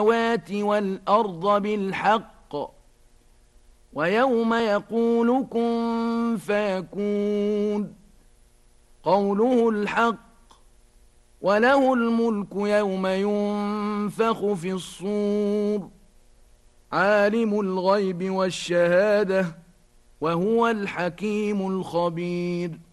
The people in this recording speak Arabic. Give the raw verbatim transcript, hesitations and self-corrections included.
السماوات والأرض بالحق ويوم يقول كن فيكون قوله الحق وله الملك يوم ينفخ في الصور عالم الغيب والشهادة وهو الحكيم الخبير.